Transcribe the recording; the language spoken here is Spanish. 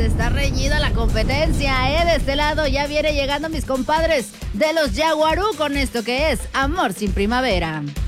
está reñida la competencia, ¿eh? De este lado ya viene llegando mis compadres de los Yaguarú con esto que es Amor sin Primavera.